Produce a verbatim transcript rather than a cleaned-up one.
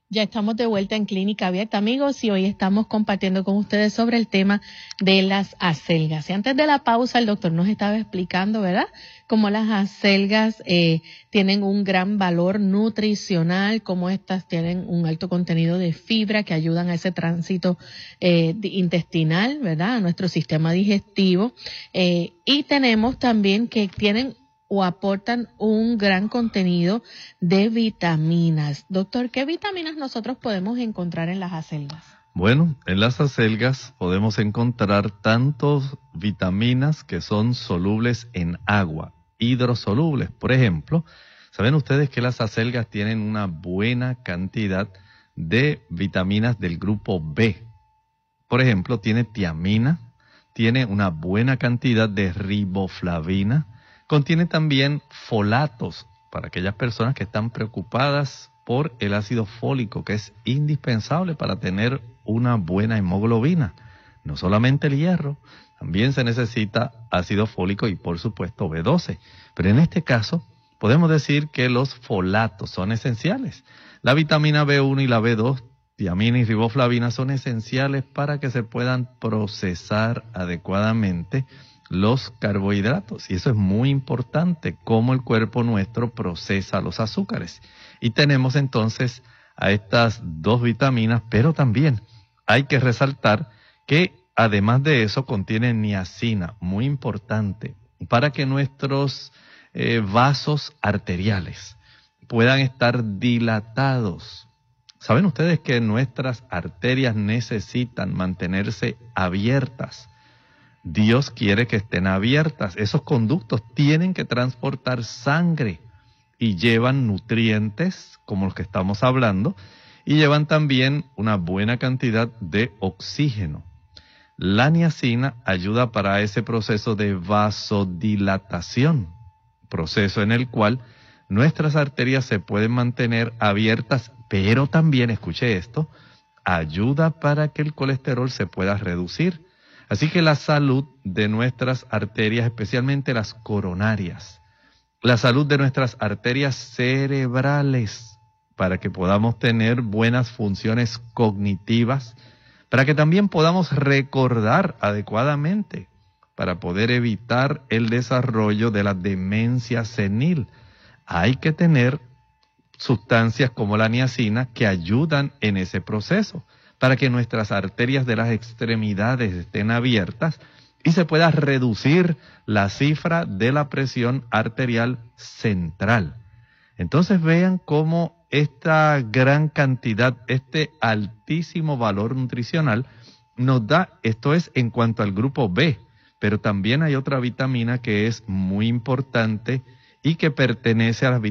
Ya estamos de vuelta en Clínica Abierta, amigos, y hoy estamos compartiendo con ustedes sobre el tema de las acelgas. Y antes de la pausa, el doctor nos estaba explicando, ¿verdad?, cómo las acelgas eh, tienen un gran valor nutricional, cómo estas tienen un alto contenido de fibra que ayudan a ese tránsito eh, intestinal, ¿verdad?, a nuestro sistema digestivo. Eh, y tenemos también que tienen o aportan un gran contenido de vitaminas. Doctor, ¿qué vitaminas nosotros podemos encontrar en las acelgas? Bueno, en las acelgas podemos encontrar tantos vitaminas que son solubles en agua, hidrosolubles. Por ejemplo, ¿saben ustedes que las acelgas tienen una buena cantidad de vitaminas del grupo B? Por ejemplo, tiene tiamina, tiene una buena cantidad de riboflavina, contiene también folatos para aquellas personas que están preocupadas por el ácido fólico, que es indispensable para tener una buena hemoglobina. No solamente el hierro, también se necesita ácido fólico y por supuesto B doce. Pero en este caso podemos decir que los folatos son esenciales. La vitamina B uno y la B dos, tiamina y riboflavina, son esenciales para que se puedan procesar adecuadamente los carbohidratos, y eso es muy importante, cómo el cuerpo nuestro procesa los azúcares. Y tenemos entonces a estas dos vitaminas, pero también hay que resaltar que además de eso contiene niacina, muy importante, para que nuestros eh, vasos arteriales puedan estar dilatados. ¿Saben ustedes que nuestras arterias necesitan mantenerse abiertas? Dios quiere que estén abiertas. Esos conductos tienen que transportar sangre y llevan nutrientes, como los que estamos hablando, y llevan también una buena cantidad de oxígeno. La niacina ayuda para ese proceso de vasodilatación, proceso en el cual nuestras arterias se pueden mantener abiertas, pero también, escuche esto, ayuda para que el colesterol se pueda reducir. Así que la salud de nuestras arterias, especialmente las coronarias, la salud de nuestras arterias cerebrales, para que podamos tener buenas funciones cognitivas, para que también podamos recordar adecuadamente, para poder evitar el desarrollo de la demencia senil. Hay que tener sustancias como la niacina que ayudan en ese proceso, para que nuestras arterias de las extremidades estén abiertas y se pueda reducir la cifra de la presión arterial central. Entonces vean cómo esta gran cantidad, este altísimo valor nutricional nos da, esto es en cuanto al grupo B, pero también hay otra vitamina que es muy importante y que pertenece a las vitaminas